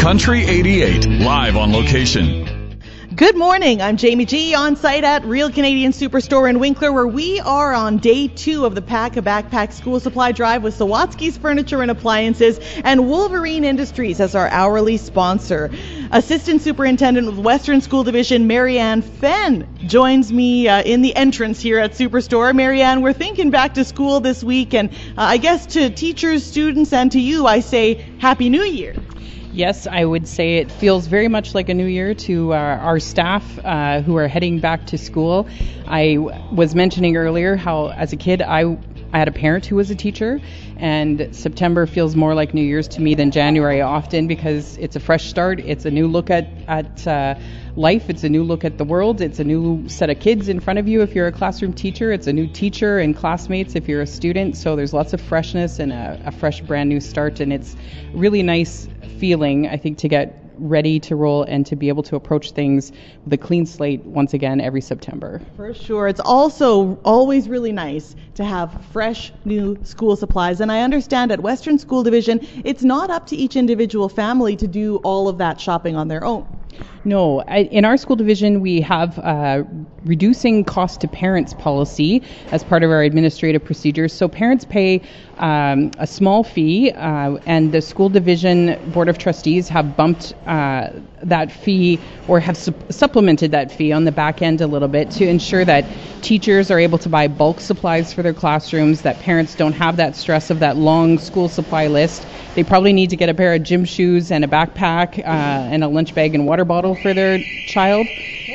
Country 88, live on location. Good morning. I'm Jamie G. on site at Real Canadian Superstore in Winkler, where we are on day 2 of the Pack a Backpack School Supply Drive with Sawatsky's Furniture and Appliances and Wolverine Industries as our hourly sponsor. Assistant Superintendent with Western School Division, Marianne Fenn, joins me in the entrance here at Superstore. Marianne, we're thinking back to school this week, and I guess to teachers, students, and to you, I say Happy New Year. Yes, I would say it feels very much like a new year to our staff who are heading back to school. I was mentioning earlier how, as a kid, I had a parent who was a teacher, and September feels more like New Year's to me than January often because it's a fresh start. It's a new look at life. It's a new look at the world. It's a new set of kids in front of you if you're a classroom teacher. It's a new teacher and classmates if you're a student. So there's lots of freshness and a fresh, brand new start, and it's really nice feeling, I think, to get ready to roll and to be able to approach things with a clean slate once again every September. For sure. It's also always really nice to have fresh new school supplies. And I understand at Western School Division, it's not up to each individual family to do all of that shopping on their own. No, in our school division, we have reducing cost to parents policy as part of our administrative procedures. So parents pay a small fee, and the school division board of trustees have bumped that fee or have supplemented that fee on the back end a little bit to ensure that teachers are able to buy bulk supplies for their classrooms, that parents don't have that stress of that long school supply list. They probably need to get a pair of gym shoes and a backpack and a lunch bag and water bottle for their child.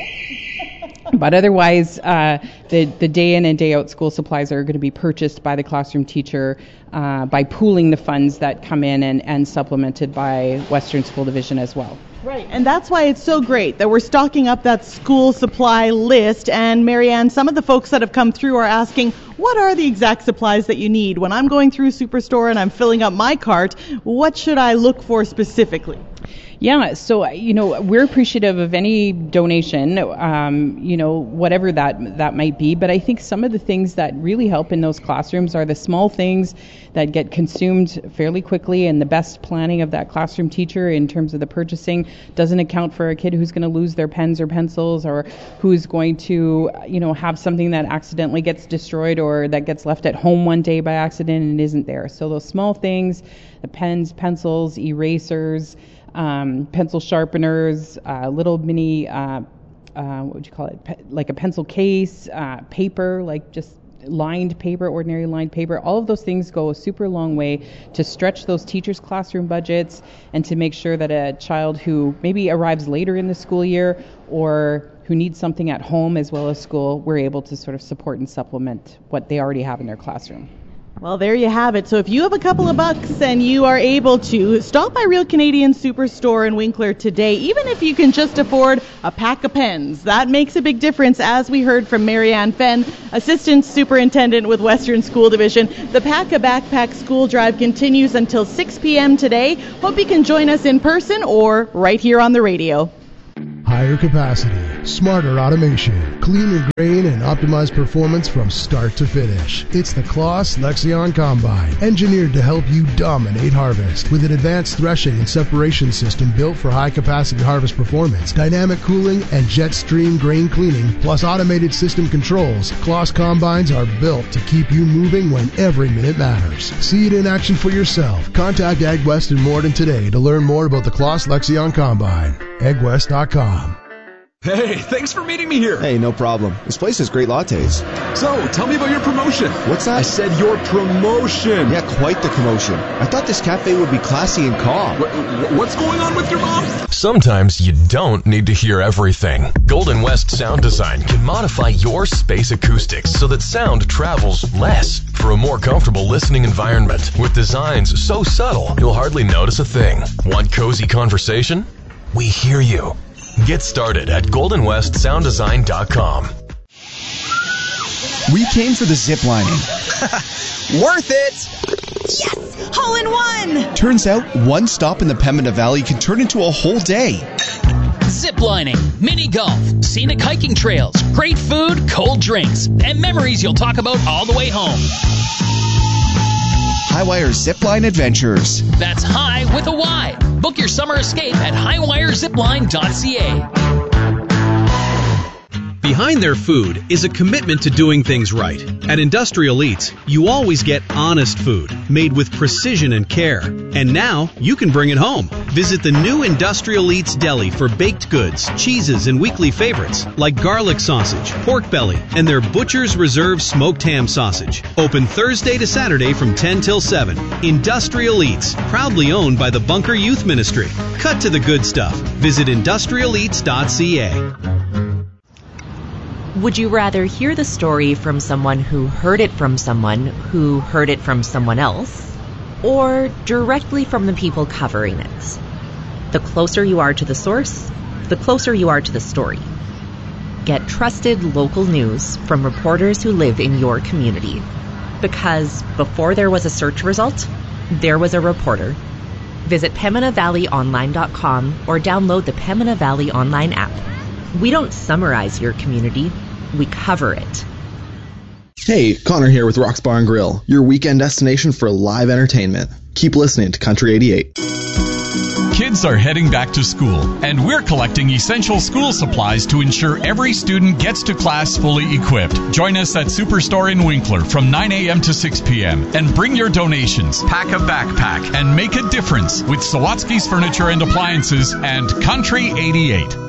But otherwise, the day in and day out school supplies are going to be purchased by the classroom teacher by pooling the funds that come in and supplemented by Western School Division as well. Right, and that's why it's so great that we're stocking up that school supply list. And Marianne, some of the folks that have come through are asking, what are the exact supplies that you need? When I'm going through Superstore and I'm filling up my cart, what should I look for specifically? Yeah, so, we're appreciative of any donation, whatever that might be. But I think some of the things that really help in those classrooms are the small things that get consumed fairly quickly, and the best planning of that classroom teacher in terms of the purchasing doesn't account for a kid who's going to lose their pens or pencils, or who's going to, have something that accidentally gets destroyed or that gets left at home one day by accident and isn't there. So those small things, the pens, pencils, erasers, pencil sharpeners, little mini, what would you call it, like a pencil case, paper, like just lined paper, ordinary lined paper. All of those things go a super long way to stretch those teachers' classroom budgets and to make sure that a child who maybe arrives later in the school year or who needs something at home as well as school, we're able to sort of support and supplement what they already have in their classroom. Well, there you have it. So if you have a couple of bucks and you are able to, stop by Real Canadian Superstore in Winkler today, even if you can just afford a pack of pens. That makes a big difference, as we heard from Marianne Fenn, Assistant Superintendent with Western School Division. The Pack a Backpack School Drive continues until 6 p.m. today. Hope you can join us in person or right here on the radio. Higher capacity, smarter automation, cleaner grain, and optimized performance from start to finish. It's the Claas Lexion Combine, engineered to help you dominate harvest. With an advanced threshing and separation system built for high-capacity harvest performance, dynamic cooling, and jet stream grain cleaning, plus automated system controls, Claas Combines are built to keep you moving when every minute matters. See it in action for yourself. Contact AgWest in Morden today to learn more about the Claas Lexion Combine. AgWest.com. Hey, thanks for meeting me here. Hey, no problem. This place has great lattes. So, tell me about your promotion. What's that? I said your promotion. Yeah, quite the commotion. I thought this cafe would be classy and calm. What's going on with your mom? Sometimes you don't need to hear everything. Golden West Sound Design can modify your space acoustics so that sound travels less for a more comfortable listening environment. With designs so subtle, you'll hardly notice a thing. Want cozy conversation? We hear you. Get started at goldenwestsounddesign.com. We came for the zip lining. Worth it! Yes! Hole in one! Turns out one stop in the Pembina Valley can turn into a whole day. Zip lining, mini golf, scenic hiking trails, great food, cold drinks, and memories you'll talk about all the way home. Highwire Zipline Adventures. That's high with a Y. Book your summer escape at highwirezipline.ca. Behind their food is a commitment to doing things right. At Industrial Eats, you always get honest food, made with precision and care. And now, you can bring it home. Visit the new Industrial Eats Deli for baked goods, cheeses, and weekly favorites like garlic sausage, pork belly, and their Butcher's Reserve smoked ham sausage. Open Thursday to Saturday from 10 till 7. Industrial Eats, proudly owned by the Bunker Youth Ministry. Cut to the good stuff. Visit industrialeats.ca. Would you rather hear the story from someone who heard it from someone who heard it from someone else, or directly from the people covering it? The closer you are to the source, the closer you are to the story. Get trusted local news from reporters who live in your community. Because before there was a search result, there was a reporter. Visit PembinaValleyOnline.com or download the Pembina Valley Online app. We don't summarize your community, we cover it. Hey, Connor here with Rock's Bar and Grill, your weekend destination for live entertainment. Keep listening to Country 88. Kids are heading back to school, and we're collecting essential school supplies to ensure every student gets to class fully equipped. Join us at Superstore in Winkler from 9 a.m. to 6 p.m. and bring your donations. Pack a backpack and make a difference with Sawatsky's Furniture and Appliances and Country 88.